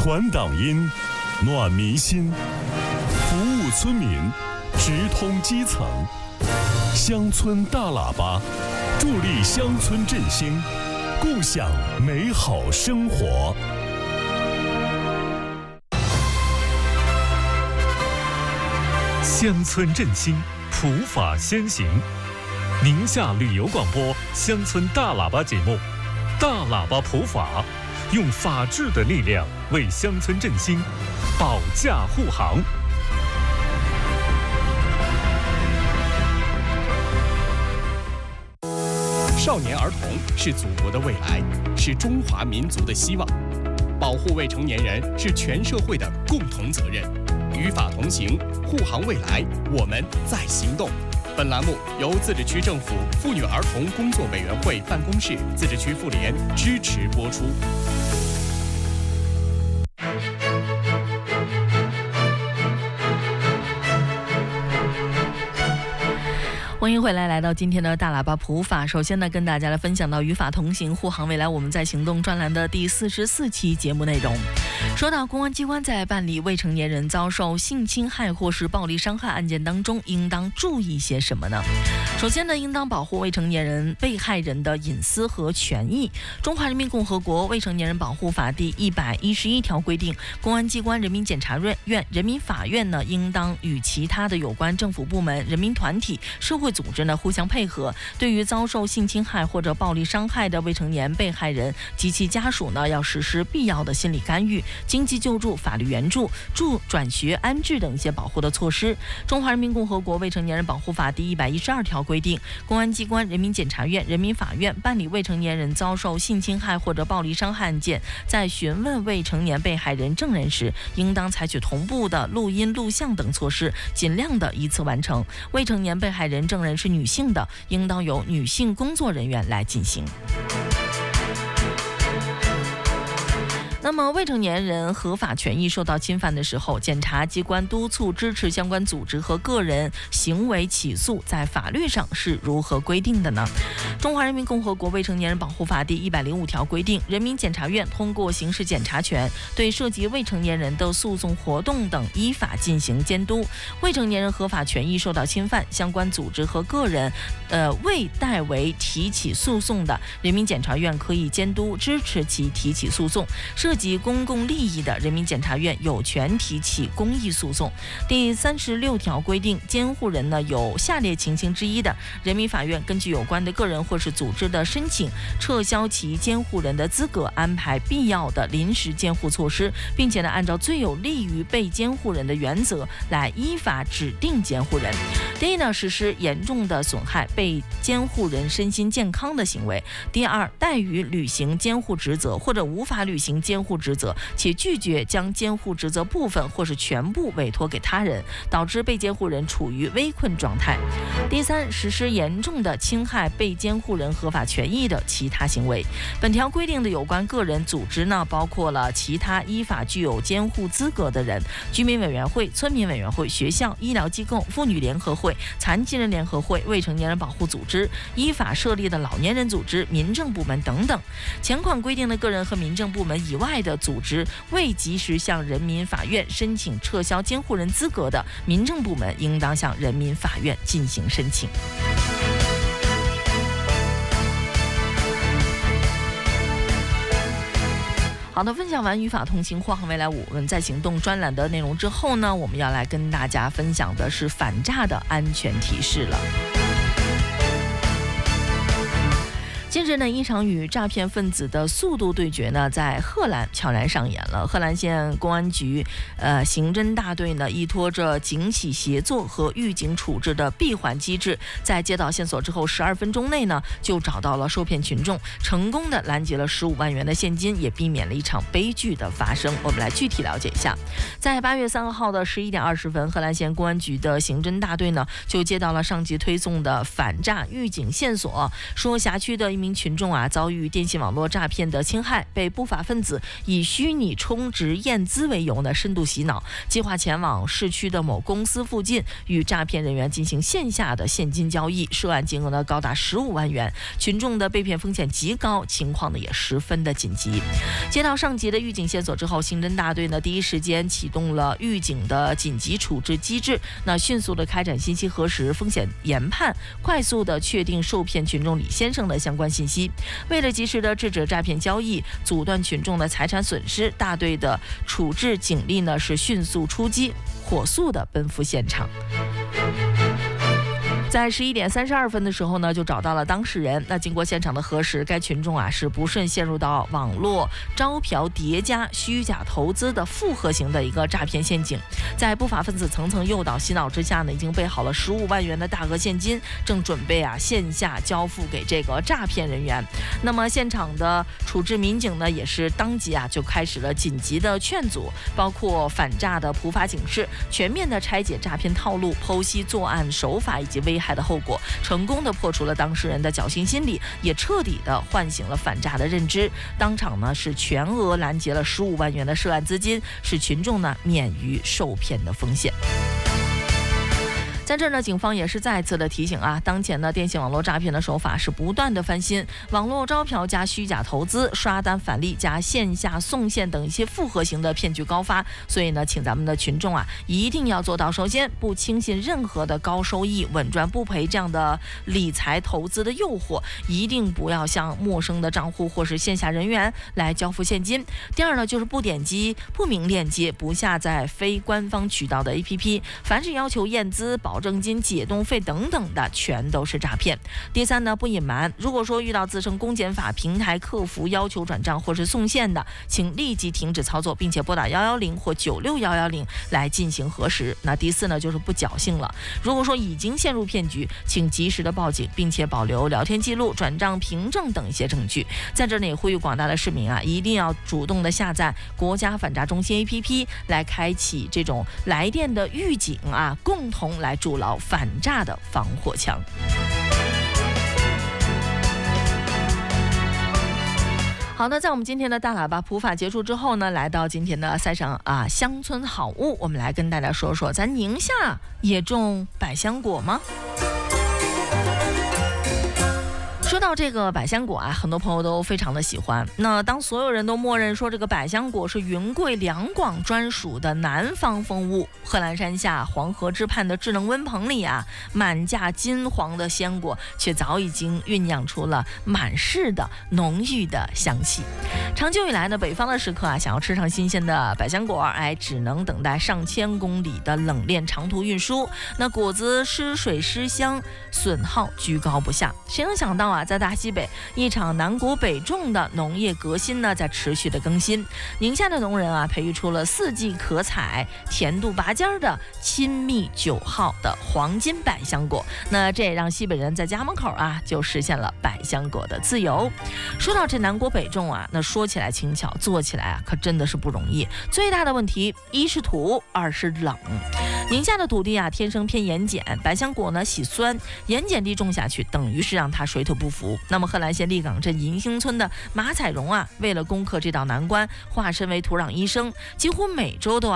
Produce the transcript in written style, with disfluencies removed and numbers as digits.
传党音，暖民心，服务村民，直通基层。乡村大喇叭，助力乡村振兴，共享美好生活。 乡村振兴，普法先行。宁夏旅游广播乡村大喇叭节目，大喇叭普法，用法治的力量为乡村振兴保驾护航。 少年儿童是祖国的未来，是中华民族的希望。保护未成年人是全社会的共同责任。与法同行，护航未来，我们在行动。本栏目由自治区政府妇女儿童工作委员会办公室、自治区妇联支持播出。 欢迎回来，来到今天的大喇叭普法。首先呢，跟大家来分享到与法同行，护航未来，我们在行动专栏的第44期节目内容。说到公安机关在办理未成年人遭受性侵害或是暴力伤害案件当中，应当注意些什么呢？首先呢，应当保护未成年人被害人的隐私和权益。中华人民共和国未成年人保护法第111条规定，公安机关、人民检察院、人民法院呢，应当与其他的有关政府部门、人民团体、社会组织呢互相配合，对于遭受性侵害或者暴力伤害的未成年被害人及其家属呢，要实施必要的心理干预、经济救助、法律援助、转学、安置等一些保护的措施。中华人民共和国未成年人保护法第112条规定，公安机关、人民检察院、人民法院办理未成年人遭受性侵害或者暴力伤害案件，在询问未成年被害人证人时，应当采取同步的录音、录像等措施，尽量的依次完成。未成年被害人证人是女性的，应当由女性工作人员来进行。那么未成年人合法权益受到侵犯的时候，检察机关督促支持相关组织和个人行为起诉，在法律上是如何规定的呢？中华人民共和国未成年人保护法第105条规定，人民检察院通过刑事检察权，对涉及未成年人的诉讼活动等依法进行监督。未成年人合法权益受到侵犯，相关组织和个人未代为提起诉讼的，人民检察院可以监督支持其提起诉讼。涉及公共利益的，人民检察院有权提起公益诉讼。第36条规定，监护人呢有下列情形之一的，人民法院根据有关的个人或是组织的申请，撤销其监护人的资格，安排必要的临时监护措施，并且呢按照最有利于被监护人的原则来依法指定监护人。第一呢，实施严重的损害被监护人身心健康的行为。第二，怠于履行监护职责或者无法履行监护职责，且拒绝将监护职责部分或是全部委托给他人，导致被监护人处于危困状态。第三，实施严重的侵害被监护人合法权益的其他行为。本条规定的有关个人组织呢，包括了其他依法具有监护资格的人，居民委员会、村民委员会、学校、医疗机构、妇女联合会、残疾人联合会、未成年人保护组织、依法设立的老年人组织、民政部门等等。前款规定的个人和民政部门以外的组织未及时向人民法院申请撤销监护人资格的，民政部门应当向人民法院进行申请。好的，分享完与法同行，护航未来，我们在行动专栏的内容之后呢，我们要来跟大家分享的是反诈的安全提示了。近日呢，一场与诈骗分子的速度对决呢，在贺兰悄然上演了。贺兰县公安局刑侦大队呢，依托着警企协作和预警处置的闭环机制，在接到线索之后12分钟内呢，就找到了受骗群众，成功的拦截了15万元的现金，也避免了一场悲剧的发生。我们来具体了解一下。在8月3号的11点20分，贺兰县公安局的刑侦大队呢，就接到了上级推送的反诈预警线索，说辖区的一名名群众啊遭遇电信网络诈骗的侵害，被不法分子以虚拟充值验资为由呢深度洗脑，计划前往市区的某公司附近与诈骗人员进行线下的现金交易，涉案金额呢高达15万元。群众的被骗风险极高，情况呢也十分的紧急。接到上级的预警线索之后，刑侦大队呢第一时间启动了预警的紧急处置机制，那迅速的开展信息核实、风险研判，快速的确定受骗群众李先生的相关信息。为了及时的制止诈骗交易，阻断群众的财产损失，大队的处置警力呢是迅速出击，火速的奔赴现场。在11点32分的时候呢，就找到了当事人。那经过现场的核实，该群众啊是不慎陷入到网络招嫖叠加、虚假投资的复合型的一个诈骗陷阱。在不法分子层层诱导洗脑之下呢，已经备好了15万元的大额现金，正准备啊线下交付给这个诈骗人员。那么现场的处置民警呢，也是当即啊就开始了紧急的劝阻，包括反诈的普法警示，全面的拆解诈骗套路，剖析作案手法以及危害的后果，成功的破除了当事人的侥幸心理，也彻底的唤醒了反诈的认知。当场呢是全额拦截了15万元的涉案资金，使群众呢免于受骗的风险。在这儿呢，警方也是再次的提醒啊，当前呢电信网络诈骗的手法是不断的翻新，网络招嫖加虚假投资、刷单返利加线下送现等一些复合型的骗局高发，所以呢，请咱们的群众啊一定要做到，首先不轻信任何的高收益、稳赚不赔这样的理财投资的诱惑，一定不要向陌生的账户或是线下人员来交付现金。第二呢，就是不点击不明链接，不下载非官方渠道的 APP， 凡是要求验资、保证金、解冻费等等的，全都是诈骗。第三呢，不隐瞒，如果说遇到自称公检法平台客服要求转账或是送现的，请立即停止操作，并且拨打110或96110来进行核实。那第四呢，就是不侥幸了。如果说已经陷入骗局，请及时的报警，并且保留聊天记录、转账凭证等一些证据。在这里也呼吁广大的市民啊，一定要主动的下载国家反诈中心 APP， 来开启这种来电的预警啊，共同来筑牢反诈的防火墙。好的，在我们今天的大喇叭普法结束之后呢，来到今天的赛上啊，乡村好物，我们来跟大家说说，咱宁夏也种百香果吗？说到这个百香果啊，很多朋友都非常的喜欢。那当所有人都默认说这个百香果是云贵两广专属的南方风物，贺兰山下黄河之畔的智能温棚里啊，满架金黄的鲜果却早已经酝酿出了满室的浓郁的香气。长久以来呢，北方的食客啊，想要吃上新鲜的百香果，只能等待上千公里的冷链长途运输。那果子失水失香，损耗居高不下。谁能想到啊，在大西北，一场南国北种的农业革新呢，在持续的更新。宁夏的农人啊，培育出了4季可采、甜度拔尖的亲密9号的黄金百香果。那这也让西北人在家门口啊，就实现了百香果的自由。说到这南国北种啊，那说起来轻巧，做起来啊，可真的是不容易。最大的问题，一是土，二是冷。宁夏的土地啊，天生偏盐碱，百香果呢喜酸，盐碱地种下去，等于是让它水土不服。那么贺兰县立岗镇银星村的马彩荣啊，为了攻克这道难关，化身为土壤医生，几乎每周都